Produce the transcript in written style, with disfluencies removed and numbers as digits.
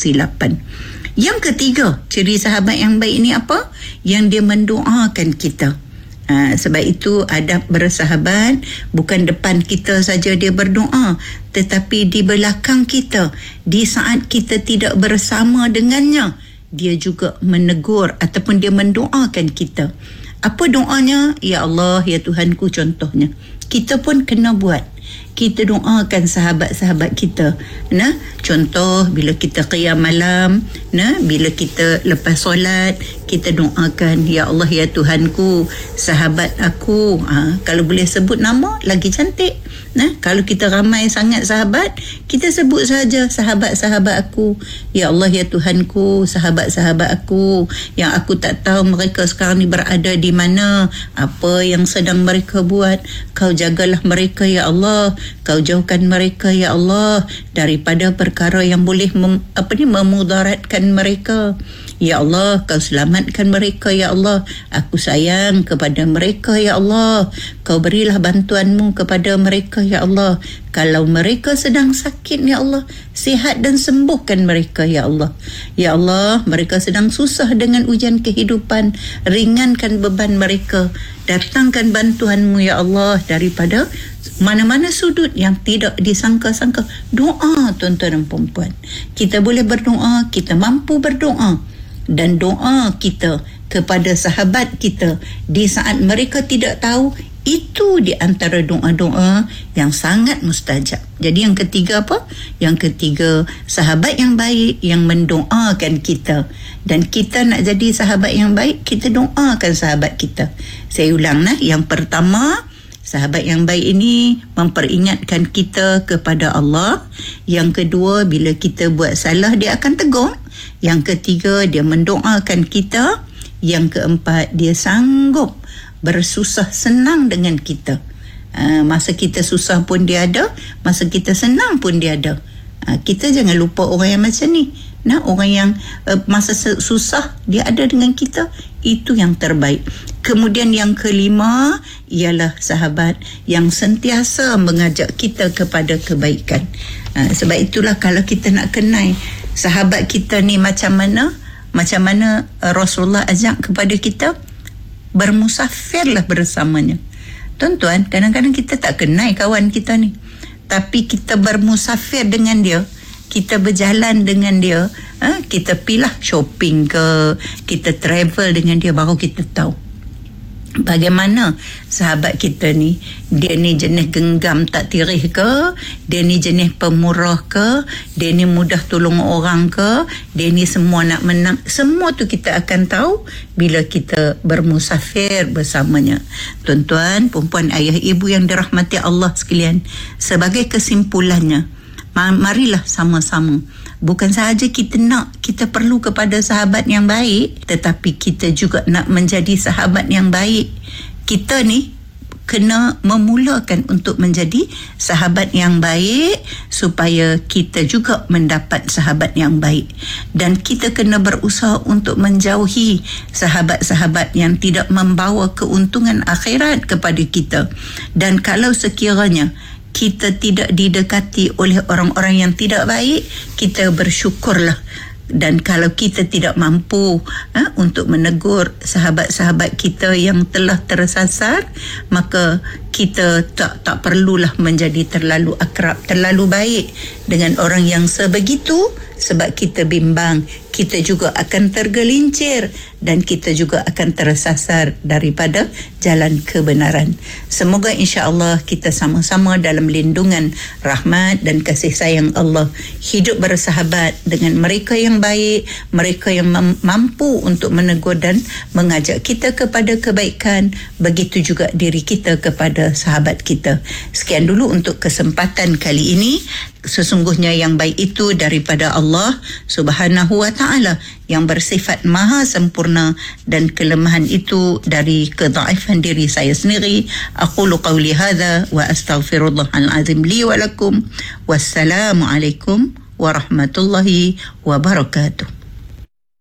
kesilapan. Yang ketiga, ciri sahabat yang baik ini apa? Yang dia mendoakan kita. Sebab itu adab bersahabat bukan depan kita saja dia berdoa, tetapi di belakang kita, di saat kita tidak bersama dengannya, dia juga menegur ataupun dia mendoakan kita. Apa doanya? Ya Allah, ya Tuhanku, contohnya. Kita pun kena buat. Kita doakan sahabat-sahabat kita. Contoh bila kita qiyam malam, bila kita lepas solat, kita doakan, ya Allah, ya Tuhanku, sahabat aku. Kalau boleh sebut nama lagi cantik. Kalau kita ramai sangat sahabat, kita sebut saja sahabat-sahabat aku. Ya Allah, ya Tuhanku, sahabat-sahabat aku yang aku tak tahu mereka sekarang ni berada di mana, apa yang sedang mereka buat. Kau jagalah mereka, ya Allah. Kau jauhkan mereka, ya Allah, daripada perkara yang boleh memudaratkan mereka. Ya Allah, kau selamatkan mereka, ya Allah. Aku sayang kepada mereka, ya Allah. Kau berilah bantuanmu kepada mereka, ya Allah. Kalau mereka sedang sakit, ya Allah, sihat dan sembuhkan mereka, ya Allah. Ya Allah, mereka sedang susah dengan ujian kehidupan, ringankan beban mereka. Datangkan bantuanmu, ya Allah, daripada mana-mana sudut yang tidak disangka-sangka. Doa, tuan-tuan dan puan-puan. Kita boleh berdoa, kita mampu berdoa. Dan doa kita kepada sahabat kita di saat mereka tidak tahu, itu di antara doa-doa yang sangat mustajab. Jadi yang ketiga apa? Yang ketiga, sahabat yang baik yang mendoakan kita. Dan kita nak jadi sahabat yang baik, kita doakan sahabat kita. Saya ulang, yang pertama, sahabat yang baik ini memperingatkan kita kepada Allah. Yang kedua, bila kita buat salah, dia akan tegur. Yang ketiga, dia mendoakan kita. Yang keempat, dia sanggup bersusah senang dengan kita. Masa kita susah pun dia ada, masa kita senang pun dia ada. Kita jangan lupa orang yang macam ni. Orang yang masa susah dia ada dengan kita, itu yang terbaik. Kemudian yang kelima ialah sahabat yang sentiasa mengajak kita kepada kebaikan. Sebab itulah kalau kita nak kenal sahabat kita ni macam mana Rasulullah ajak kepada kita, bermusafirlah bersamanya. Tuan-tuan, kadang-kadang kita tak kenal kawan kita ni, tapi kita bermusafir dengan dia, kita berjalan dengan dia, kita pilah shopping ke, kita travel dengan dia, baru kita tahu bagaimana sahabat kita ni. Dia ni jenis genggam tak tirih ke, dia ni jenis pemurah ke, dia ni mudah tolong orang ke, dia ni semua nak menang. Semua tu kita akan tahu bila kita bermusafir bersamanya. Tuan-tuan, perempuan, ayah, ibu yang dirahmati Allah sekalian, sebagai kesimpulannya, marilah sama-sama, bukan sahaja kita perlu kepada sahabat yang baik, tetapi kita juga nak menjadi sahabat yang baik. Kita ni kena memulakan untuk menjadi sahabat yang baik supaya kita juga mendapat sahabat yang baik. Dan kita kena berusaha untuk menjauhi sahabat-sahabat yang tidak membawa keuntungan akhirat kepada kita. Dan kalau sekiranya kita tidak didekati oleh orang-orang yang tidak baik, kita bersyukurlah. Dan kalau kita tidak mampu untuk menegur sahabat-sahabat kita yang telah tersasar, maka kita tak perlulah menjadi terlalu akrab, terlalu baik dengan orang yang sebegitu. Sebab kita bimbang, kita juga akan tergelincir dan kita juga akan tersasar daripada jalan kebenaran. Semoga insya-Allah kita sama-sama dalam lindungan rahmat dan kasih sayang Allah, hidup bersahabat dengan mereka yang baik, mereka yang mampu untuk menegur dan mengajak kita kepada kebaikan. Begitu juga diri kita kepada sahabat kita. Sekian dulu untuk kesempatan kali ini. Sesungguhnya yang baik itu daripada Allah Subhanahu wa ta'ala yang bersifat maha sempurna, dan kelemahan itu dari kedhaifan diri saya sendiri. Aqulu qawli hadha wa astaghfirullahal azim li wa lakum. Wassalamualaikum warahmatullahi wabarakatuh.